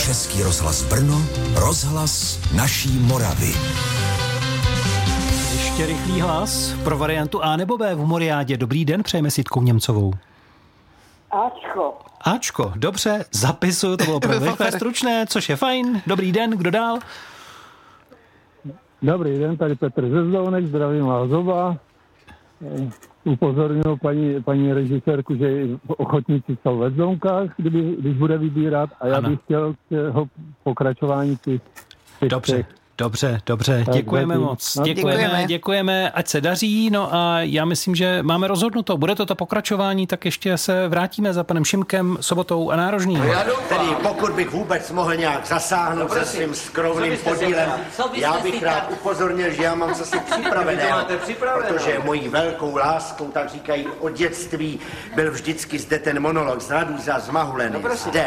Český rozhlas Brno, rozhlas naší Moravy. Ještě rychlý hlas pro variantu A nebo B v Humoriádě. Dobrý den, přejeme s Jitkou Němcovou. Ačko, dobře, zapisuju, to bylo opravdu rychlé, stručné, což je fajn. Dobrý den, kdo dál? Dobrý den, tady Petr ze Zdounek, zdravím vás oba. Upozorňuji paní režisérku, že ochotníci jsou ve Zdounkách, když bude vybírat, a já bych chtěl k jeho pokračování Dobře, děkujeme moc. Děkujeme, ať se daří, no a já myslím, že máme rozhodnuto. Bude to pokračování, tak ještě se vrátíme za panem Šimkem, Sobotou a Nárožným. Tedy pokud bych vůbec mohl nějak zasáhnout se svým skromným podílem, já bych rád upozornil, že já mám zase připravené, protože mojí velkou láskou, tak říkají, od dětství byl vždycky zde ten monolog z Raduza z Mahuleny. Zde,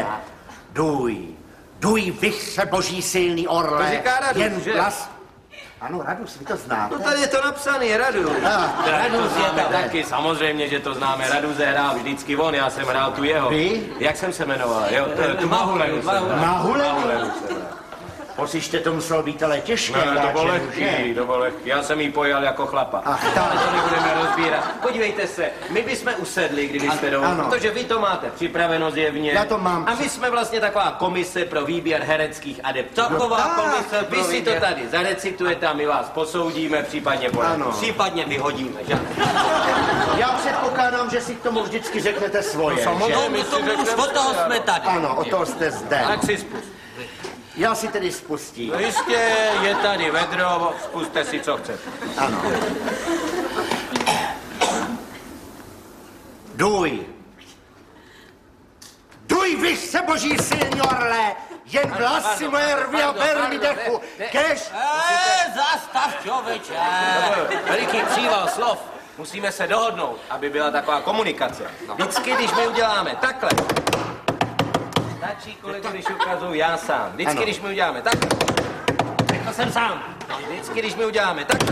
Duj, vychře boží silný orle, to říká Radus, jen že? hlas... Ano, Radus, vy to znáte. No tady je to napsaný, Radus. Radus je taky, samozřejmě, že to známe. Radus hrál vždycky on, já jsem hrál tu jeho. Vy? Jak jsem se jmenoval? Jo, tu Mahulenu. Mahulenu? Poslyšte, to muselo být ale těžké. No, to bylo lehký. Já jsem jí pojal jako chlapa. Ale to nebudeme rozbírat. Podívejte se, my bychom usedli, kdybyste dovolili, protože vy to máte připraveno zjevně. Já to mám. A my jsme vlastně taková komise pro výběr hereckých adeptů. Taková komise pro vy si to tady zarecitujete a my vás posoudíme, případně poradíme. Případně vyhodíme, že? Já předpokládám, že si k tomu vždycky řeknete svoje, samozřejmě, od toho jsme tady. Ano, od toho jste zde. Tak si spust. Já si tedy spustím. No jistě, je tady vedro, spuste si, co chcete. Ano. Duj, vyšce boží silný orle, jen vlasy moje rvy a berny dechu, kež... Zastav, člověče! Veliký příval slov. Musíme se dohodnout, aby byla taková komunikace. Vždycky, když my uděláme takhle, stačí, kolego, když ukazuju já sám. Vždycky, když my uděláme takhle, řekl jsem sám. Vždycky, když my uděláme takhle,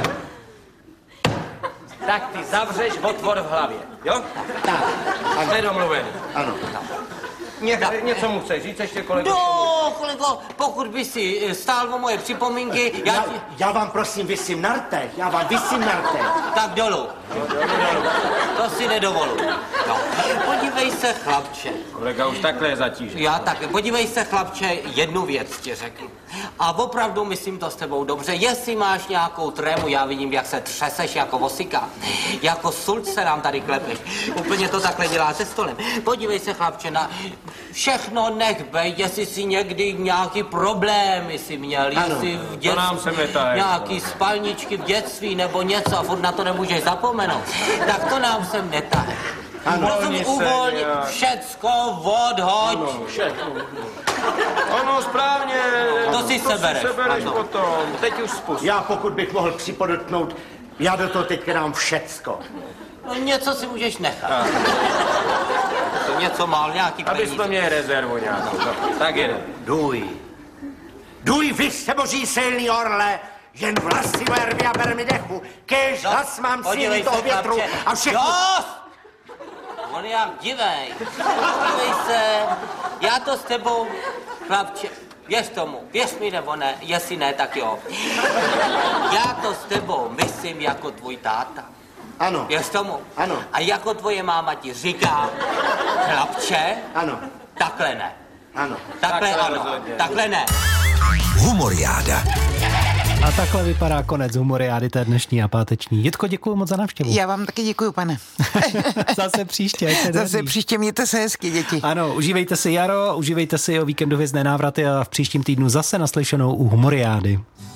tak ty zavřeš otvor v hlavě, jo? Tak. Jsme domluveni. Ano. Něco mu chceš říct ještě, kolego? No, kolego, pokud by si stál o moje připomínky... Já vám prosím visím na rtech, Tak dolů. To si nedovoluji. No. Podívej se, chlapče. Kolega už takhle je zatížený. Já taky. Podívej se, chlapče, jednu věc ti řeknu. A opravdu myslím to s tebou dobře. Jestli máš nějakou trému, já vidím, jak se třeseš jako vosika. Jako sulc se nám tady klepeš. Úplně to takhle dělá se stolem. Podívej se, chlapče, na všechno nech bej, jestli si někdy nějaký problémy si měl, jestli v dětství nějaký spalničky v dětství nebo něco a furt na to nemůžeš zapomenout, tak to nám sem netahej. Uvolni, všecko odhoď. Ano, správně. To si sebereš potom. Teď už spust. Já pokud bych mohl připodotknout, já do toho teď dám všecko. No něco si můžeš nechat. To něco mal, nějaký peníze. Aby jsme měli rezervu nějakou. Tak jde. Duj, vyšce boží silný orle, jen vlasy moje rvy a berny dechu, kež hlas mám síly toho větru a všechno... On je divej. Podívej se, já to s tebou, chlapče, věř tomu, věř mi nebo ne, jestli ne, tak jo. Já to s tebou myslím jako tvůj táta. Ano. Věř tomu? Ano. A jako tvoje máma ti říká, chlapče, ano. Takhle ne. Ano. Takhle ano, takhle ne. Humoriáda. A takhle vypadá konec Humoriády té dnešní a páteční. Jitko, děkuji moc za návštěvu. Já vám taky děkuji, pane. Zase příště. Zase příště, mějte se hezky, děti. Ano, užívejte si jaro, užívejte si o víkendově zné návraty a v příštím týdnu zase naslyšenou u Humoriády.